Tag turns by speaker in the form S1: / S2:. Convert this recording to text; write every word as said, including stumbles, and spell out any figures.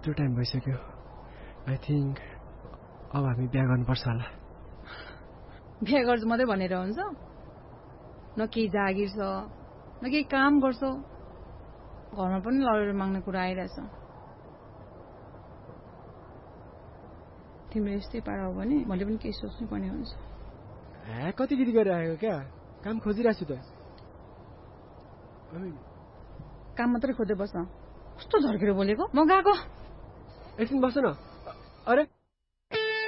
S1: कस्तो टाइम भइसक्यो I think अब हामी बिहा गर्नुपर्छ होला
S2: बिहा गर्छु मात्रै भनेर हुन्छ न केही जागिर छ न केही काम गर्छौ घरमा पनि लडेर माग्ने कुरा आइरहेछ तिम्रो यस्तै पारा हो भने मैले पनि केही सोच्नु पर्ने हुन्छ
S1: ए कति गिरी गरिरहेको क्या काम खोजिरहेको छु त
S2: काम मात्रै खोज्दै बस्न कस्तो झर्केर बोलेको म गएको
S1: एकछिन बस न अरे